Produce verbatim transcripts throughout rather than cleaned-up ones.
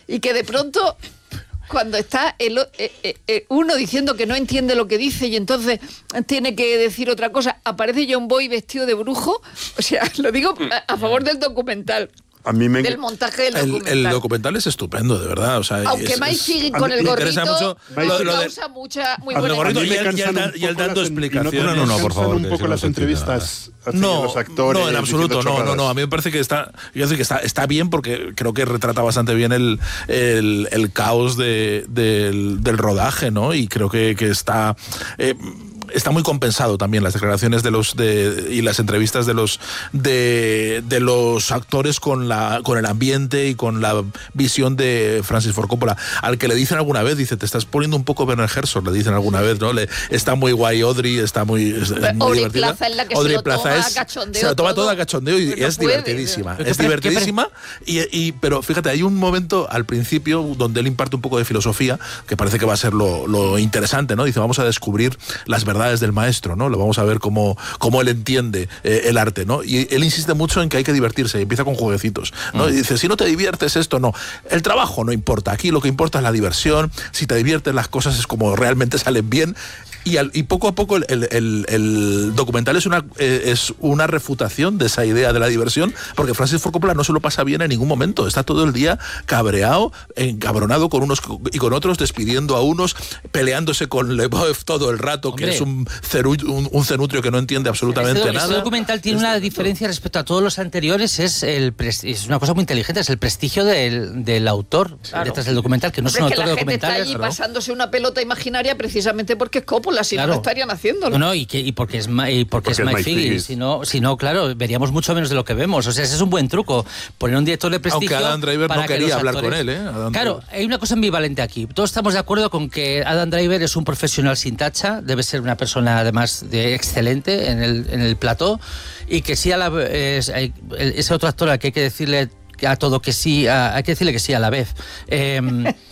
y que de pronto... Cuando está el, eh, eh, uno diciendo que no entiende lo que dice y entonces tiene que decir otra cosa, aparece John Boy vestido de brujo. O sea, lo digo a, a favor del documental. A mí me... Del montaje del el, documental. El documental es estupendo, de verdad. O sea, aunque es, Mike Higgins con el gorrito mucho, lo, lo causa de, mucha, muy buena gorrito y, el, y, el, y el dando explicaciones. No, no, no, por favor. Un poco las entrevistas no, los actores. No, en absoluto, no, no, no. A mí me parece que está, yo decir que está, está bien porque creo que retrata bastante bien el, el, el caos de, del, del rodaje, ¿no? Y creo que, que está... Eh, está muy compensado también las declaraciones de los de, y las entrevistas de los de, de los actores con la con el ambiente y con la visión de Francis Ford Coppola, al que le dicen alguna vez, dice, te estás poniendo un poco Werner Herzog, le dicen alguna vez, ¿no? Le, está muy guay Audrey, está muy, es, muy Audrey divertida. Plaza es la que Audrey se lo Plaza toma es, a cachondeo se lo toma todo, todo a cachondeo y no es puede, divertidísima, ¿no? es divertidísima y, y pero fíjate, hay un momento al principio donde él imparte un poco de filosofía que parece que va a ser lo, lo interesante, ¿no? Dice, vamos a descubrir las verdades del maestro, ¿no? Lo vamos a ver cómo, cómo él entiende eh, el arte, ¿no? Y él insiste mucho en que hay que divertirse y empieza con jueguecitos, ¿no? Mm. Y dice, si no te diviertes esto, no. El trabajo no importa, aquí lo que importa es la diversión, si te diviertes las cosas es como realmente salen bien. Y, al, y poco a poco el, el, el documental es una, eh, es una refutación de esa idea de la diversión, porque Francis Ford Coppola no se lo pasa bien en ningún momento, está todo el día cabreado, encabronado con unos y con otros, despidiendo a unos, peleándose con Leboeuf todo el rato, Hombre. que es un, ceru, un, un cenutrio que no entiende absolutamente este, nada. Este documental tiene una diferencia respecto a todos los anteriores, es el es una cosa muy inteligente, es el prestigio del, del autor claro. detrás del documental, que no Hombre, es un autor de documentales. Es que la gente está allí claro. pasándose una pelota imaginaria precisamente porque es Coppola, si claro. no estarían haciéndolo. No, no, y, que, y porque es, y porque porque es Mike Higgins, si no, si no, claro, veríamos mucho menos de lo que vemos. O sea, ese es un buen truco, poner un director de prestigio. Aunque Adam Driver no quería hablar actores... con él, ¿eh? Adam claro, Driver. Hay una cosa ambivalente aquí. Todos estamos de acuerdo con que Adam Driver es un profesional sin tacha, debe ser una persona además de excelente en el, en el plató, y que sí a la es, ese otro actor al que hay que decirle a todo que sí, a, hay que decirle que sí a la vez. Eh,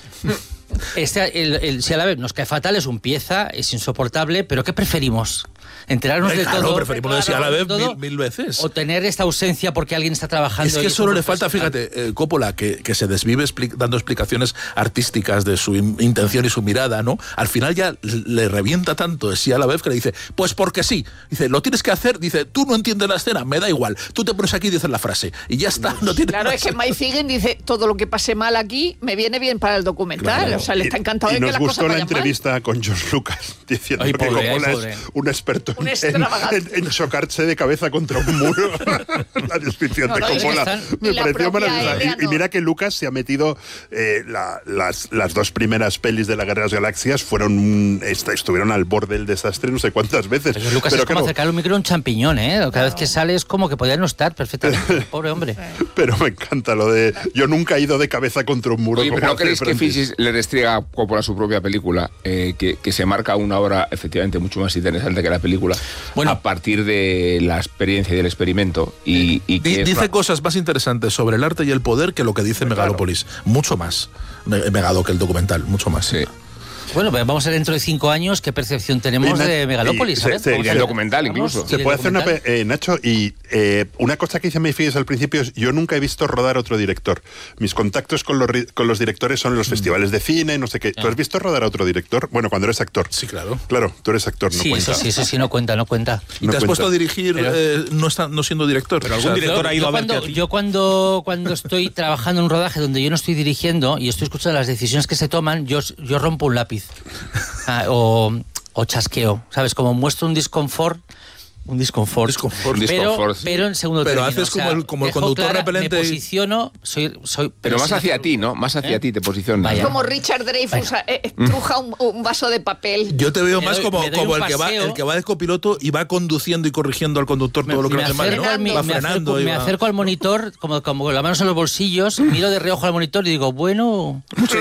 Este, el, el, si a la vez nos cae fatal, es un pieza, es insoportable, pero ¿qué preferimos? ¿Enterarnos Ay, de claro, todo? preferimos decir a la vez mil, mil veces. ¿O tener esta ausencia porque alguien está trabajando? Es que solo le falta, fíjate, eh, Coppola, que, que se desvive expli dando explicaciones artísticas de su in intención y su mirada, ¿no? Al final ya le revienta tanto sí a la vez que le dice, pues porque sí. Dice, lo tienes que hacer, dice, tú no entiendes la escena, me da igual. Tú te pones aquí y dices la frase. Y ya está, no tienes Claro, es que Mike Higgins dice, todo lo que pase mal aquí me viene bien para el documental. Claro. O sea, le está encantado y, de y que las cosas vayan mal. Nos gustó la entrevista mal. con George Lucas, diciendo ay, que pobre, Coppola ay, es un experto un en, en, en chocarse de cabeza contra un muro. La descripción no, de no, Coppola están, me pareció maravillosa. Y, y mira que Lucas se ha metido, eh, la, las, las dos primeras pelis de la Guerra de las Galaxias fueron estuvieron al borde del desastre no sé cuántas veces. Pero Lucas pero es como claro, acercar un micro a un champiñón, ¿eh? Cada claro. vez que sale es como que podría no estar perfectamente. Pobre hombre. Pero me encanta lo de, yo nunca he ido de cabeza contra un muro. Oye, como ¿pero no creéis que Fisis le restriega a Coppola su propia película, eh, que, que se marca una obra efectivamente mucho más interesante que la película, bueno, a partir de la experiencia y del experimento? Y, y que dice es... cosas más interesantes sobre el arte y el poder que lo que dice claro. Megalópolis. Mucho más. Megado que el documental, mucho más. Sí. Bueno, pues vamos a ver dentro de cinco años qué percepción tenemos de Megalópolis. Se, se, y el documental incluso. Se puede hacer una... Eh, Nacho, y eh, una cosa que dice Mayfield al principio es, yo nunca he visto rodar otro director. Mis contactos con los, con los directores son en los mm. festivales de cine, no sé qué. ¿Tú has visto rodar a otro director? Bueno, cuando eres actor. Sí, claro. Claro, tú eres actor, no sí, cuenta. Eso sí, eso sí no cuenta, no cuenta. ¿Y no te has cuenta. puesto a dirigir pero, eh, no, está, no siendo director? Pero algún o sea, director yo, ha ido yo a cuando, verte a ti. Yo cuando, cuando estoy trabajando en un rodaje donde yo no estoy dirigiendo y estoy escuchando las decisiones que se toman, yo, yo rompo un lápiz. Ah, o, o chasqueo, ¿sabes? Como muestro un disconfort, un disconfort, disconfort. Pero, disconfort. pero en segundo pero término. haces o sea, como el, como el conductor clara, repelente. Me posiciono, soy... soy pero, pero más sí, hacia ti, ¿no? Más hacia ¿eh? ti te posicionas. Es como Richard Dreyfuss eh, estruja un, un vaso de papel. Yo te veo me más doy, como, como el, que va, el que va de copiloto y va conduciendo y corrigiendo al conductor todo me, lo que hace mal, ¿no? Al, va me, frenando. Acerco, y me va... acerco al monitor, como, como con las manos en los bolsillos, miro de reojo al monitor y digo, bueno...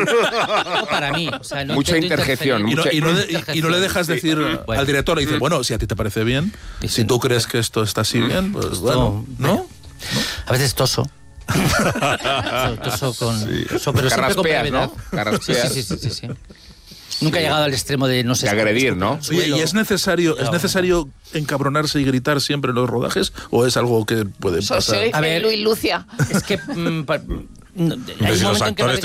no para mí. O sea, no mucha interjección. Y no, y, no de, y, y no le dejas decir sí. bueno. al director, le dice, bueno, si a ti te parece bien, sí, si tú crees que esto está así bien, pues bueno, ¿no? ¿no? A veces toso. toso con... Sí. Toso, pero siempre con brevedad. ¿no? Sí, sí, sí, sí, sí, sí. Nunca sí. he llegado al extremo de no sé. De agredir, ¿no? Oye, ¿y es necesario, es necesario encabronarse y gritar siempre en los rodajes? ¿O es algo que puede pasar? A ver, Luis Lucia. Es que... Mm, pa, no, hay un momento en que